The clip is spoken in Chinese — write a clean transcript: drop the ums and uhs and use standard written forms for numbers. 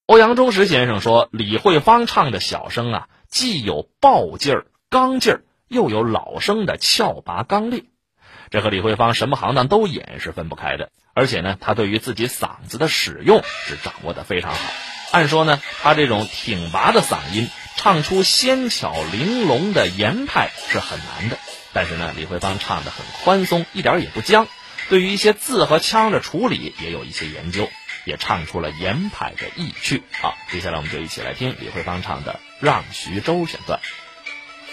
欧阳中石先生说，李慧芳唱的小生啊，既有爆劲儿、刚劲儿，又有老生的俏拔刚烈。这和李慧芳什么行当都演是分不开的，而且呢，她对于自己嗓子的使用是掌握得非常好。按说呢，她这种挺拔的嗓音，唱出纤巧玲珑的言派是很难的。但是呢，李慧芳唱得很宽松，一点也不僵，对于一些字和腔的处理也有一些研究，也唱出了言派的意趣。好，接下来我们就一起来听李慧芳唱的《让徐州》选段。